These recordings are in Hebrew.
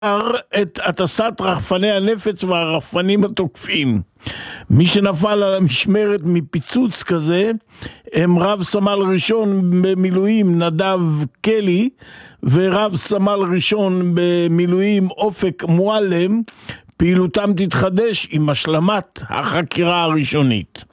את הטסת רחפני הנפץ והרחפנים התוקפים. מי שנפל על המשמרת מפיצוץ כזה הם רב סמל ראשון במילואים נדב קלי ורב סמל ראשון במילואים אופק מועלם. פעילותם תתחדש עם השלמת החקירה הראשונית.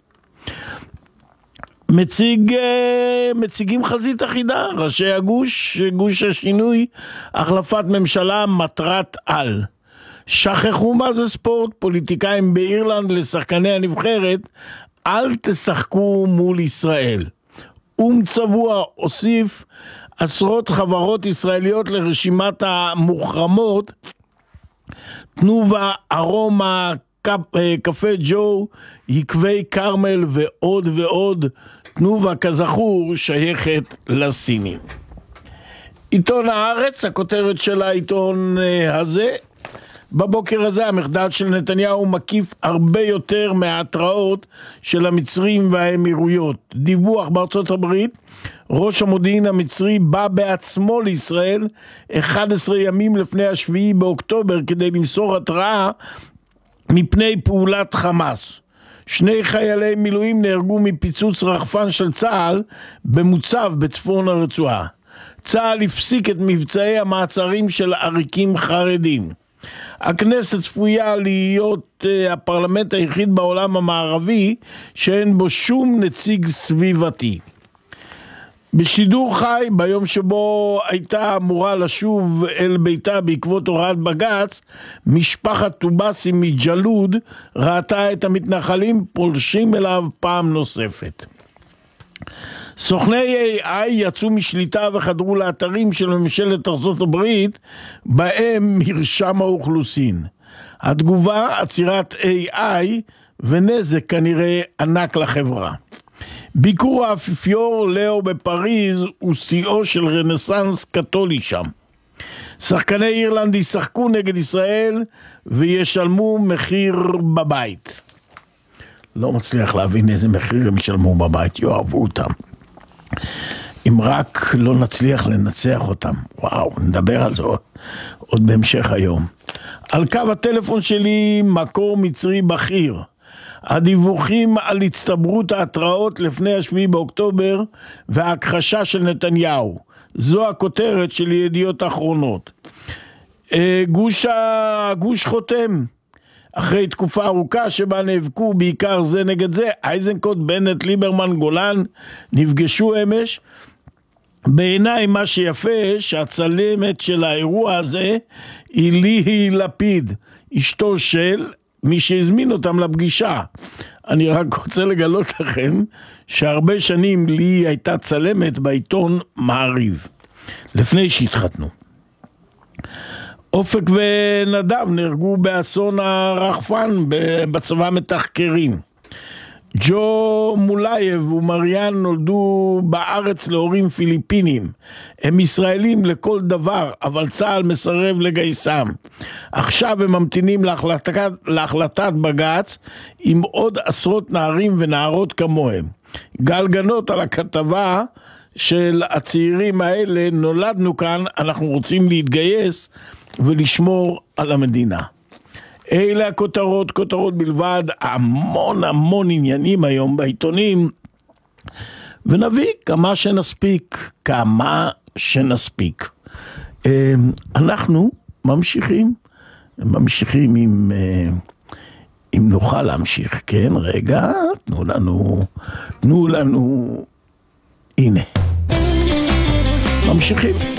מציגים חזית אחידה, ראשי גוש השינוי, החלפת ממשלה, מטרת על. שכחו מה זה ספורט, פוליטיקאים באירלנד לשחקני הנבחרת, אל תשחקו מול ישראל. צבוע הוסיף עשרות חברות ישראליות לרשימת המוחרמות, תנובה, ארומה, קפה ג'ו, יקבי קרמל ועוד ועוד. תנובה כזכור שייכת לסינים. עיתון הארץ, הכותרת של העיתון הזה, בבוקר הזה המחדל של נתניהו מקיף הרבה יותר מההתראות של המצרים והאמירויות. דיווח בארצות הברית, ראש המודיעין המצרי בא בעצמו לישראל 11 ימים לפני השביעי באוקטובר כדי למסור התראה מפני פעולת חמאס. 2 חיילי מילואים נהרגו מפיצוץ רחפן של צה"ל במוצב בצפון הרצועה. צה"ל הפסיק את מבצעי המעצרים של עריקים חרדים. הכנסת צפויה להיות הפרלמנט היחיד בעולם המערבי שאין בו שום נציג סביבתי. בשידור חי, ביום שבו הייתה אמורה לשוב אל ביתה בעקבות הוראת בג"ץ, משפחת טובסי מג'לוד ראתה את המתנחלים פולשים אליו פעם נוספת. סוכני AI יצאו משליטה וחדרו לאתרים של ממשלת ארצות הברית, בהם מרשם האוכלוסין. התגובה, עצירת AI ונזק כנראה ענק לחברה. ביקור האפיפיור לאו בפריז הוא שיאו של רנסנס קתולי שם. שחקני אירלנד ישחקו נגד ישראל וישלמו מחיר בבית. לא מצליח להבין איזה מחיר הם ישלמו בבית, יאהבו אותם. אם רק לא נצליח לנצח אותם. וואו, נדבר על זה עוד בהמשך היום. על קו הטלפון שלי מקור מצרי בכיר. הדיווחים על הצטברות ההתראות לפני השביעי באוקטובר וההכחשה של נתניהו. זו הכותרת של ידיעות אחרונות. גוש חותם. אחרי תקופה ארוכה שבה נאבקו בעיקר זה נגד זה, איזנקוט, בנט, ליברמן, גולן, נפגשו אמש. בעיניי מה שיפה שהצלמת של האירוע הזה היא ליהי לפיד, אשתו של מי שהזמין אותם לפגישה. אני רק רוצה לגלות לכם שהרבה שנים לי הייתה צלמת בעיתון מעריב, לפני שהתחתנו. אופק ונדב נהרגו באסון הרחפן בצבא מתחקרים. ג'ו מולייב ומריאן נולדו בארץ להורים פיליפינים. הם ישראלים לכל דבר, אבל צה"ל מסרב לגייסם. עכשיו הם ממתינים להחלטת בג"ץ עם עוד עשרות נערים ונערות כמוהם. גל גנות על הכתבה של הצעירים האלה, נולדנו כאן, אנחנו רוצים להתגייס ולשמור על המדינה. אלה הכותרות, כותרות בלבד, המון עניינים היום בעיתונים, ונביא כמה שנספיק. אנחנו ממשיכים אם נוכל להמשיך, כן, רגע, תנו לנו, הנה, ממשיכים.